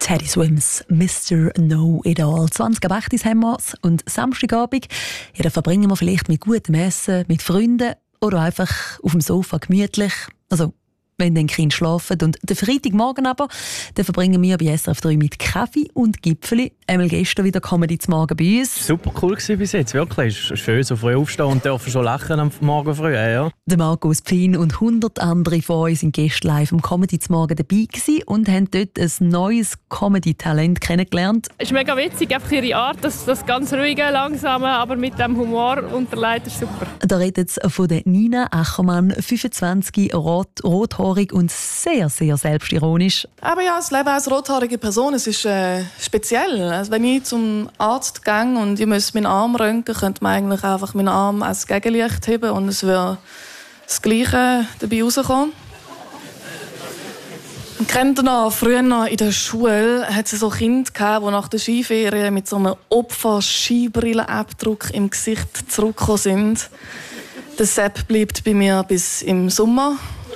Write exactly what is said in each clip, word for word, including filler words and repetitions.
Teddy Swims, Mister Know-It-All. zwanzig ab acht haben wir es. Und Samstagabend, ja, da verbringen wir vielleicht mit gutem Essen, mit Freunden oder einfach auf dem Sofa gemütlich. Also, wenn dann die Kinder schlafen. Und den Freitagmorgen aber, den verbringen wir bei S R F drei mit Kaffee und Gipfeli. Einmal gestern wieder Comedy zum Morgen bei uns. Super cool gewesen bis jetzt, wirklich. Es ist schön, so früh aufstehen und dürfen schon lachen am Morgen früh. Ja. Der Markus Pfin und hundert andere von uns sind gestern live am Comedy zum Morgen dabei gewesen und haben dort ein neues Comedy-Talent kennengelernt. Es ist mega witzig, einfach ihre Art, das, das ganz ruhige, langsame, aber mit dem Humor unterlegt, ist super. Da redet es von der Nina Achermann, fünfundzwanzig, rot, rothaarig und sehr, sehr selbstironisch. Aber ja, das Leben als rothaarige Person, es ist äh, speziell. Also wenn ich zum Arzt gehe und ich muss meinen Arm röntgen, könnte man eigentlich einfach meinen Arm als Gegenlicht heben und es würde das Gleiche dabei rauskommen. Und kennt ihr noch, früher noch in der Schule hat es so Kinder gehabt, die nach der Skiferien mit so einem Opfer-Skibrillenabdruck im Gesicht zurückgekommen sind. Der Sepp bleibt bei mir bis im Sommer.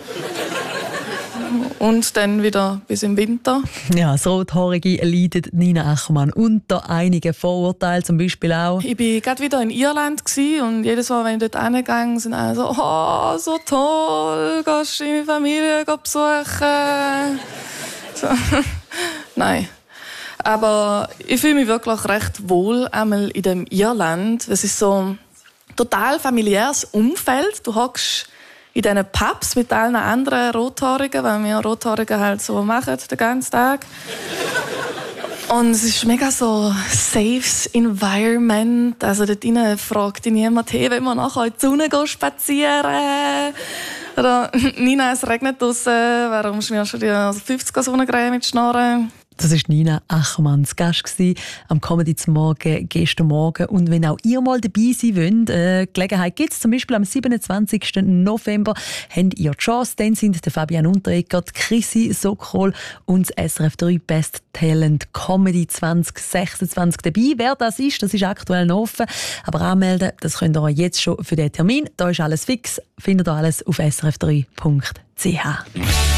Und dann wieder bis im Winter. Ja, das Rothaarige leidet Nina Achermann unter einigen Vorurteilen, zum Beispiel auch. Ich war gerade wieder in Irland und jedes Mal, wenn ich dort hingegangen sind alle so, oh, so toll, gehst du deine Familie besuchen? So. Nein. Aber ich fühle mich wirklich recht wohl einmal in dem Irland. Es ist so ein total familiäres Umfeld. Du hockst in diesen Pubs mit allen anderen Rothaarigen, weil wir Rothaarigen halt so machen den ganzen Tag. Und es ist mega so safe Environment. Also dort drinnen fragt dich niemand, hey, wenn wir nachher in die Sonne gehen, spazieren. Oder Nina, es regnet draussen, warum schmierst du dir fünfzig Sonnencreme mit Schnorren? Das war Nina Achermann zu Gast am Comedy zum Morgen gestern Morgen. Und wenn auch ihr mal dabei sein wollt, äh, Gelegenheit gibt es. Zum Beispiel am siebenundzwanzigsten November habt ihr die Chance. Dann sind der Fabian Unteregger, Chrissy Sokol und das S R F drei Best Talent Comedy zwanzig sechsundzwanzig dabei. Wer das ist, das ist aktuell noch offen. Aber anmelden, das könnt ihr jetzt schon für den Termin. Da ist alles fix. Findet ihr alles auf s r f drei punkt c h.